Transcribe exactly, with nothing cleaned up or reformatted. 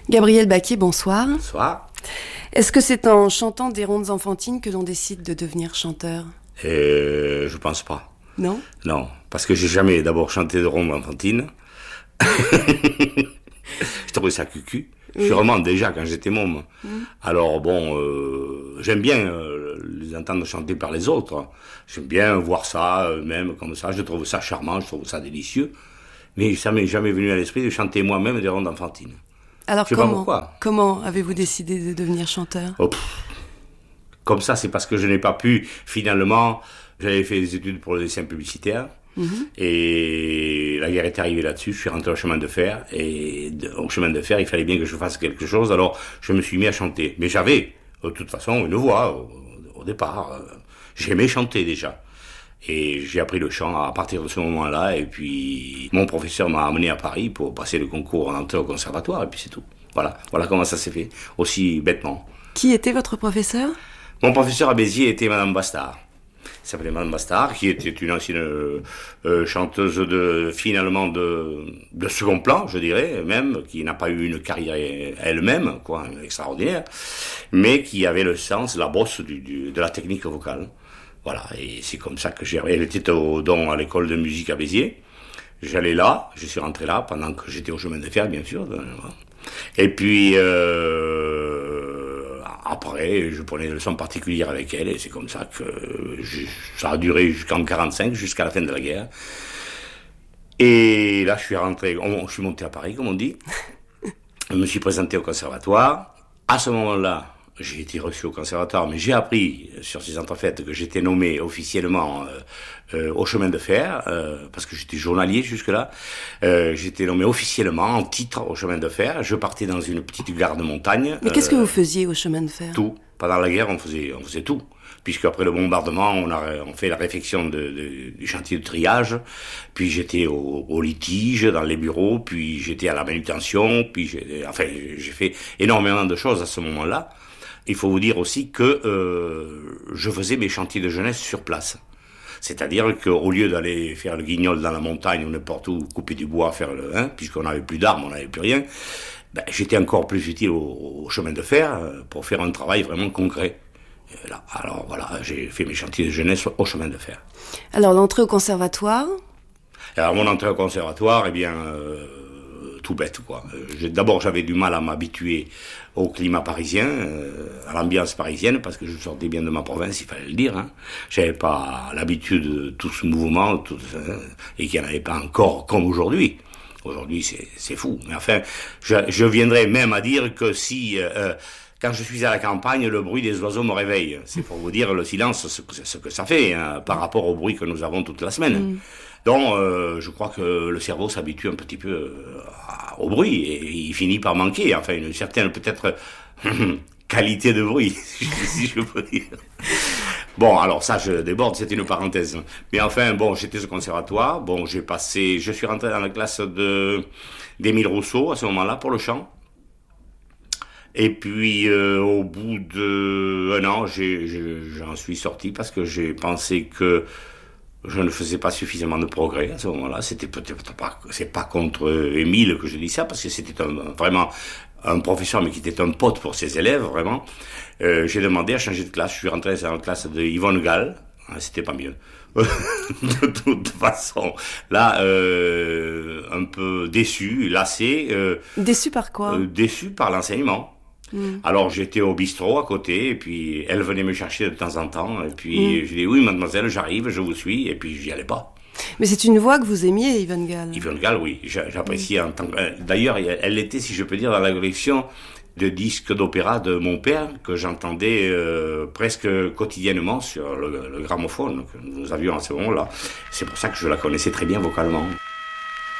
Gabriel Baquier, bonsoir. Bonsoir. Est-ce que c'est en chantant des rondes enfantines que l'on décide de devenir chanteur ? Euh, je pense pas. Non ? Non, parce que j'ai jamais d'abord chanté de rondes enfantines. Je trouvais ça cucu. Oui. Sûrement déjà quand j'étais môme. Mmh. Alors bon, euh, j'aime bien euh, les entendre chanter par les autres. J'aime bien voir ça, euh, même comme ça. Je trouve ça charmant, je trouve ça délicieux. Mais ça m'est jamais venu à l'esprit de chanter moi-même des rondes enfantines. Alors je sais comment, pas pourquoi. Comment avez-vous décidé de devenir chanteur ? Oh, pff. Comme ça, c'est parce que je n'ai pas pu, finalement, j'avais fait des études pour le dessin publicitaire. Mmh. Et la guerre est arrivée là-dessus, je suis rentré au chemin de fer, et de, au chemin de fer, il fallait bien que je fasse quelque chose, alors je me suis mis à chanter. Mais j'avais, de toute façon, une voix au, au départ. J'aimais chanter déjà. Et j'ai appris le chant à partir de ce moment-là, et puis mon professeur m'a amené à Paris pour passer le concours en entrée au conservatoire, et puis c'est tout. Voilà, voilà comment ça s'est fait, aussi bêtement. Qui était votre professeur ? Mon professeur à Béziers était Madame Bastard. Elle s'appelait Madame Bastard, qui était une ancienne euh, chanteuse de, finalement, de, de second plan, je dirais, même, qui n'a pas eu une carrière elle-même, quoi, extraordinaire, mais qui avait le sens, la bosse du, du, de la technique vocale. Voilà, et c'est comme ça que j'ai... Elle était au don à l'école de musique à Béziers. J'allais là, je suis rentré là, pendant que j'étais au chemin de fer, bien sûr. Et puis... Euh, Après, je prenais des leçons particulières avec elle, et c'est comme ça que je, ça a duré jusqu'en quarante-cinq, jusqu'à la fin de la guerre. Et là, je suis rentré, on, je suis monté à Paris, comme on dit. Je me suis présenté au conservatoire. À ce moment-là, j'ai été reçu au conservatoire, mais j'ai appris sur ces entrefaites que j'étais nommé officiellement euh, euh, au chemin de fer, euh, parce que j'étais journalier jusque-là. Euh, j'étais nommé officiellement en titre au chemin de fer. Je partais dans une petite gare de montagne. Mais qu'est-ce euh, que vous faisiez au chemin de fer ? Tout. Pendant la guerre, on faisait, on faisait tout. Puisque après le bombardement, on a, on fait la réfection de, de, du chantier de triage. Puis j'étais au, au litige, dans les bureaux. Puis j'étais à la manutention. Puis j'ai, enfin, j'ai fait énormément de choses à ce moment-là. Il faut vous dire aussi que euh, je faisais mes chantiers de jeunesse sur place. C'est-à-dire qu'au lieu d'aller faire le guignol dans la montagne ou n'importe où, couper du bois, faire le, hein, puisqu'on n'avait plus d'armes, on n'avait plus rien, ben, j'étais encore plus utile au, au chemin de fer pour faire un travail vraiment concret. Et là, alors voilà, j'ai fait mes chantiers de jeunesse au chemin de fer. Alors l'entrée au conservatoire ? Alors mon entrée au conservatoire, eh bien... Euh, tout bête, quoi. Euh, d'abord, j'avais du mal à m'habituer au climat parisien, euh, à l'ambiance parisienne, parce que je sortais bien de ma province, il fallait le dire, hein. J'avais pas l'habitude de tout ce mouvement, tout, hein, et qu'il n'y en avait pas encore comme aujourd'hui. Aujourd'hui, c'est, c'est fou. Mais enfin, je, je viendrais même à dire que si, euh, quand je suis à la campagne, le bruit des oiseaux me réveille. C'est pour vous dire le silence, ce que, ce que ça fait, hein, par rapport au bruit que nous avons toute la semaine. Mm. Donc, euh, je crois que le cerveau s'habitue un petit peu euh, au bruit et il finit par manquer, enfin, une certaine, peut-être, qualité de bruit, si je peux dire. Bon, alors ça, je déborde, c'était une parenthèse. Mais enfin, bon, j'étais au conservatoire, bon, j'ai passé, je suis rentré dans la classe de d'Émile Rousseau, à ce moment-là, pour le chant. Et puis, euh, au bout d'un an, j'ai, j'ai, j'en suis sorti parce que j'ai pensé que je ne faisais pas suffisamment de progrès à ce moment-là. C'était peut-être pas, c'est pas contre Émile que je dis ça, parce que c'était un, vraiment un professeur, mais qui était un pote pour ses élèves, vraiment. Euh, j'ai demandé à changer de classe. Je suis rentré dans la classe de Yvonne Gall. Ah, c'était pas mieux. De toute façon, là, euh, un peu déçu, lassé. Euh, déçu par quoi ? euh, Déçu par l'enseignement. Mmh. Alors j'étais au bistrot à côté, et puis elle venait me chercher de temps en temps, et puis mmh. je dis oui mademoiselle, j'arrive, je vous suis, et puis j'y allais pas. Mais c'est une voix que vous aimiez, Yvonne Gall. Yvonne Gall, oui, j'appréciais mmh. en tant que... D'ailleurs, elle était, si je peux dire, dans la collection de disques d'opéra de mon père, que j'entendais euh, presque quotidiennement sur le, le gramophone que nous avions à ce moment-là. C'est pour ça que je la connaissais très bien vocalement.